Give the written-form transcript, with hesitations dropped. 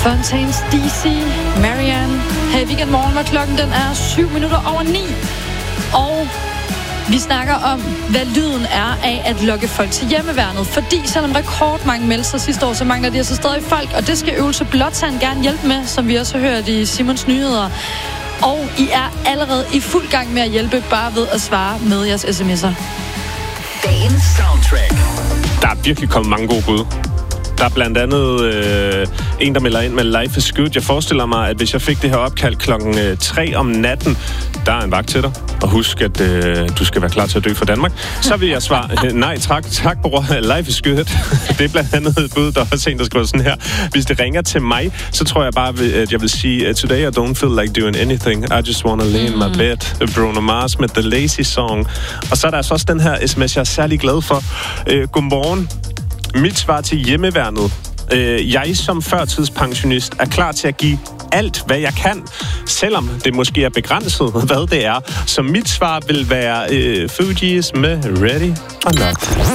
Fontaines DC, Marianne. Her i Weekendmorgen, hvor klokken den er 7:07. Og vi snakker om, hvad lyden er af at lokke folk til hjemmeværnet. Fordi selvom rekordmange meldte sig sidste år, så mangler de altså stadig folk. Og det skal Øvelse Blåtand gerne hjælpe med, som vi også har hørt i Simons Nyheder. Og I er allerede i fuld gang med at hjælpe, bare ved at svare med jeres sms'er. Dagens soundtrack. Der er virkelig kommet mange gode bud. Der er blandt andet en, der melder ind med Life is Good. Jeg forestiller mig, at hvis jeg fik det her opkald klokken 3 om natten, der er en vagt til dig. Og husk, at du skal være klar til at dø for Danmark. Så vil jeg svare, nej tak bror, life is good. Det er blandt andet et bud, der er også en, der skriver sådan her. Hvis det ringer til mig, så tror jeg bare, at jeg vil sige, today I don't feel like doing anything. I just wanna lay in my bed. Bruno Mars med The Lazy Song. Og så er der altså også den her sms, jeg er særlig glad for. Godmorgen. Mit svar til hjemmeværnet. Jeg som førtidspensionist er klar til at give alt, hvad jeg kan, selvom det måske er begrænset, hvad det er. Så mit svar vil være Fugees med Ready or Not.